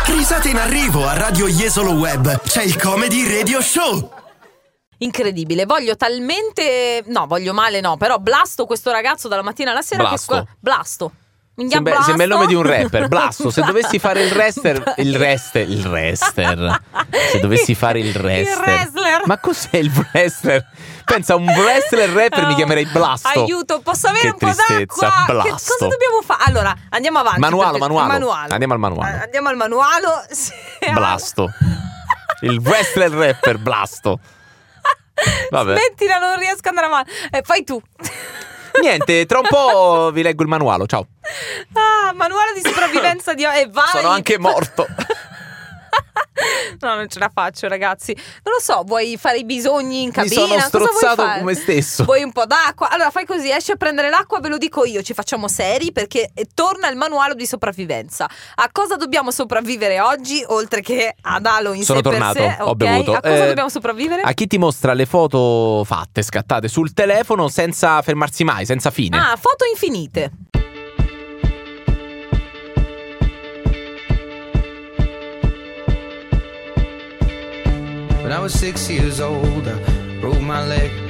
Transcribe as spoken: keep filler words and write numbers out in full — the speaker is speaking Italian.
Risate in arrivo a Radio Jesolo Web. C'è il Comedy Radio Show. Incredibile, voglio talmente... No, voglio male no, però Blasto questo ragazzo dalla mattina alla sera. Blasto. Che... Blasto. Sembra, Blasto. sembra il nome di un rapper. Blasto. Se dovessi fare il wrestler, il wrestler, il wrestler. Se dovessi fare il wrestler. Il wrestler. Ma cos'è il wrestler? Pensa, un wrestler rapper mi chiamerei Blasto. Aiuto, posso avere che un po' tristezza. d'acqua? Che Blasto. cosa dobbiamo fare? Allora, andiamo avanti. Manualo, perché... manualo. manualo. Andiamo al manualo. Eh, Andiamo al manualo. Sì. Blasto. Il wrestler rapper Blasto. Vabbè. Smettila, non riesco ad andare avanti. Eh, fai tu. Niente, tra un po' vi leggo il manualo. Ciao. Ah, manuale di sopravvivenza di... E vai. Sono anche morto. No, non ce la faccio, ragazzi. Non lo so, vuoi fare i bisogni in cabina? Mi sono Cosa strozzato vuoi fare? come stesso. Vuoi un po' d'acqua? Allora fai così, esci a prendere l'acqua, ve lo dico io. Ci facciamo seri perché torna il manuale di sopravvivenza. A cosa dobbiamo sopravvivere oggi? Oltre che ad Halo in Sono sé tornato, per sé, ho ok? bevuto. A cosa Eh, dobbiamo sopravvivere? A chi ti mostra le foto fatte, scattate sul telefono senza fermarsi mai, senza fine. Ah, foto infinite. When I was six years old, I broke my leg.